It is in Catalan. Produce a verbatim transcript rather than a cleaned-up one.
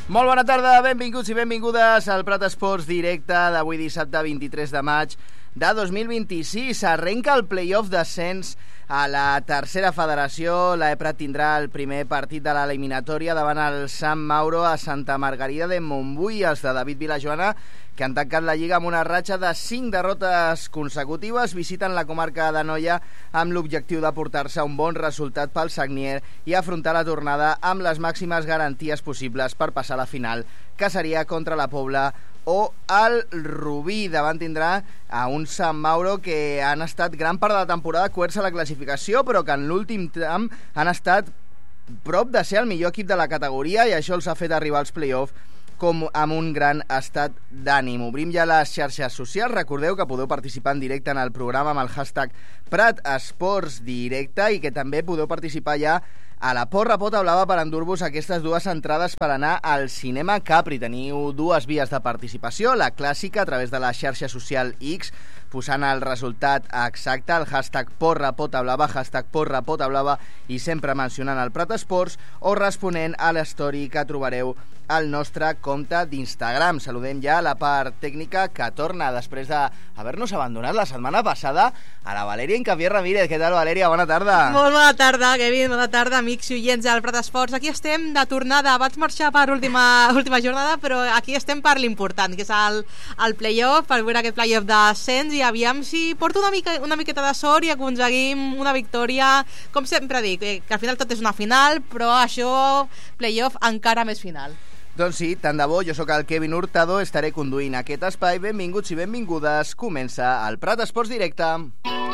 Molt bona tarda, benvinguts i benvingudes al Prat Esports Directe d'avui dissabte vint-i-tres de maig de dos mil vint-i-sis. Arrenca el play-off d'ascens a la tercera federació. L'E Prat tindrà el primer partit de l'eliminatòria davant el Sant Mauro a Santa Margarida de Montbui. Els de David Vilajoana, que han tancat la Lliga amb una ratxa de cinc derrotes consecutives, visiten la comarca d'Anoia amb l'objectiu de portar-se un bon resultat pel Sagnier i afrontar la tornada amb les màximes garanties possibles per passar a la final, que seria contra la Pobla o el Rubí. Davant tindrà a un Sant Mauro que han estat gran part de la temporada coerts a la classificació, però que en l'últim tram han estat prop de ser el millor equip de la categoria, i això els ha fet arribar als play-off com amb un gran estat d'ànim. Obrim ja les xarxes socials. Recordeu que podeu participar en directe en el programa amb el hashtag Prat Esports Directe i que també podeu participar ja a la Porra Pota Blava per endur-vos aquestes dues entrades per anar al Cinema Capri. Teniu dues vies de participació, la clàssica a través de la xarxa social X, posant el resultat exacte, el hashtag Porra Pota Blava, hashtag Porra Pota Blava, i sempre mencionant el Prat Esports, o responent a l'story que trobareu al nostre compte d'Instagram. Saludem ja la part tècnica que torna després d'haver-nos abandonat la setmana passada a la Valèria Incapié Ramírez. Què tal, Valèria? Bona tarda. Molt bona tarda, Kevin. Bona tarda, amics i oients del Prat Esports. Aquí estem de tornada. Vaig marxar per última, última jornada, però aquí estem per l'important, que és el, el play-off, per veure aquest play-off d'ascens, i aviam si porto una, mica, una miqueta de sort i aconseguim una victòria. Com sempre dic, que al final tot és una final, però això, play-off, encara més final. Doncs sí, tant de bo. Jo sóc el Kevin Hurtado, estaré conduint aquest espai. Benvinguts i benvingudes. Comença el Prat Esports Directe.